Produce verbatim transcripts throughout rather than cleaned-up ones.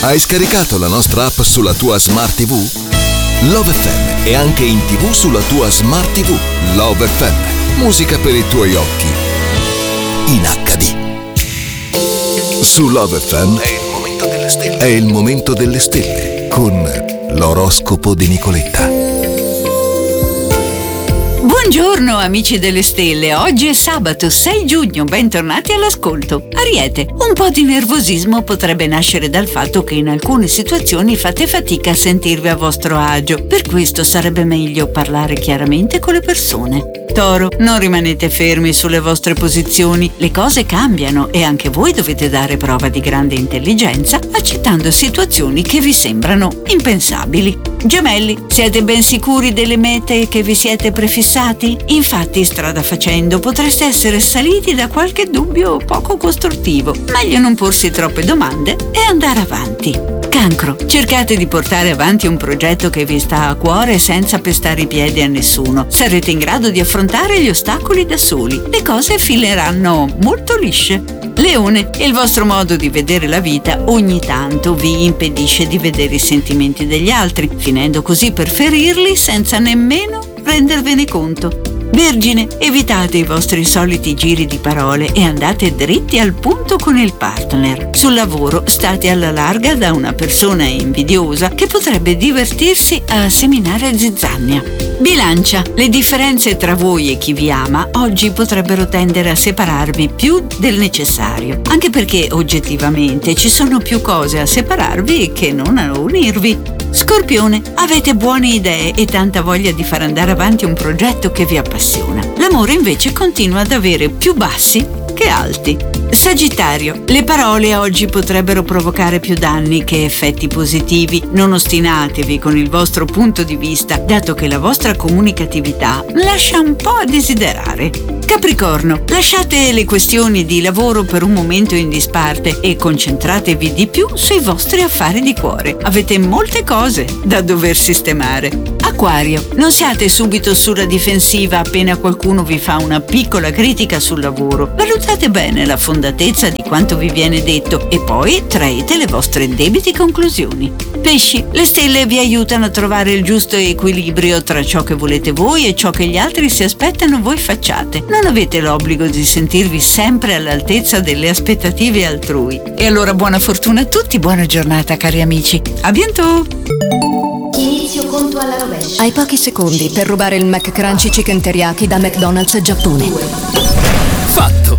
Hai scaricato la nostra app sulla tua Smart ti vu? Love effe emme è anche in tivù sulla tua Smart ti vu. Love effe emme, musica per i tuoi occhi in acca di. Su Love effe emme è il momento delle stelle. È il momento delle stelle con l'oroscopo di Nicoletta. Buongiorno amici delle stelle, oggi è sabato sei giugno, bentornati all'ascolto. Ariete, un po' di nervosismo potrebbe nascere dal fatto che in alcune situazioni fate fatica a sentirvi a vostro agio, per questo sarebbe meglio parlare chiaramente con le persone. Toro, non rimanete fermi sulle vostre posizioni, le cose cambiano e anche voi dovete dare prova di grande intelligenza accettando situazioni che vi sembrano impensabili. Gemelli, siete ben sicuri delle mete che vi siete prefissati? Infatti, strada facendo, potreste essere assaliti da qualche dubbio poco costruttivo. Meglio non porsi troppe domande e andare avanti. Cancro, cercate di portare avanti un progetto che vi sta a cuore senza pestare i piedi a nessuno. Sarete in grado di affrontare gli ostacoli da soli. Le cose fileranno molto lisce. Leone, il vostro modo di vedere la vita ogni tanto vi impedisce di vedere i sentimenti degli altri, finendo così per ferirli senza nemmeno rendervene conto. Vergine, evitate i vostri soliti giri di parole e andate dritti al punto con il partner. Sul lavoro state alla larga da una persona invidiosa che potrebbe divertirsi a seminare zizzania. Bilancia, le differenze tra voi e chi vi ama oggi potrebbero tendere a separarvi più del necessario, anche perché oggettivamente ci sono più cose a separarvi che non a unirvi. Scorpione, avete buone idee e tanta voglia di far andare avanti un progetto che vi appassiona. L'amore invece continua ad avere più bassi che alti. Sagittario, le parole oggi potrebbero provocare più danni che effetti positivi. Non ostinatevi con il vostro punto di vista, dato che la vostra comunicatività lascia un po' a desiderare. Capricorno, lasciate le questioni di lavoro per un momento in disparte e concentratevi di più sui vostri affari di cuore. Avete molte cose da dover sistemare. Acquario, non siate subito sulla difensiva appena qualcuno vi fa una piccola critica sul lavoro. Valutate bene la fondatezza di quanto vi viene detto e poi traete le vostre debiti conclusioni. Pesci, le stelle vi aiutano a trovare il giusto equilibrio tra ciò che volete voi e ciò che gli altri si aspettano voi facciate. Non avete l'obbligo di sentirvi sempre all'altezza delle aspettative altrui. E allora buona fortuna a tutti, buona giornata cari amici. A bientôt! Inizio conto alla rovescia. Hai pochi secondi per rubare il McCrunchy Chicken Teriyaki da McDonald's Giappone. Fatto!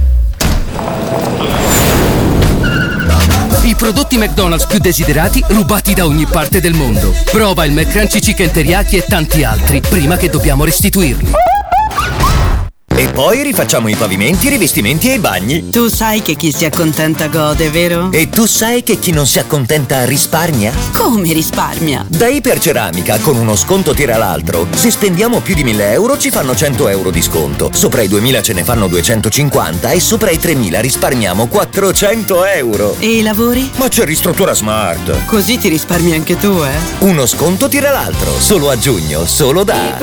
I prodotti McDonald's più desiderati rubati da ogni parte del mondo. Prova il McCrunchy Chicken Teriyaki e tanti altri prima che dobbiamo restituirli. E poi rifacciamo i pavimenti, i rivestimenti e i bagni. Tu sai che chi si accontenta gode, vero? E tu sai che chi non si accontenta risparmia? Come risparmia? Da Iperceramica, con uno sconto tira l'altro. Se spendiamo più di mille euro ci fanno cento euro di sconto. Sopra i duemila ce ne fanno duecentocinquanta e sopra i tremila risparmiamo quattrocento euro. E i lavori? Ma c'è Ristruttura Smart. Così ti risparmi anche tu, eh? Uno sconto tira l'altro. Solo a giugno, solo da